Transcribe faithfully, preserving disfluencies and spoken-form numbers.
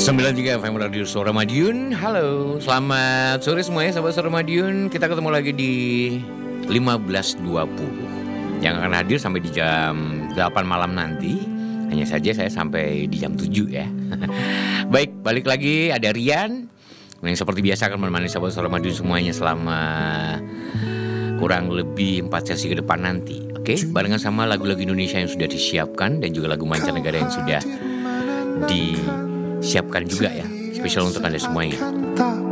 sembilan tiga F M Radio Suara Madiun. Halo, selamat sore semuanya sahabat Suara Madiun. Kita ketemu lagi di lima belas dua puluh yang akan hadir sampai di jam delapan malam nanti. Hanya saja saya sampai di jam tujuh ya. Baik, balik lagi ada Rian yang seperti biasa akan menemani sahabat Suara Madiun semuanya selama kurang lebih empat sesi ke depan nanti. Oke, barengan sama lagu-lagu Indonesia yang sudah disiapkan dan juga lagu mancanegara yang sudah disiapkan juga ya, spesial untuk Anda semuanya.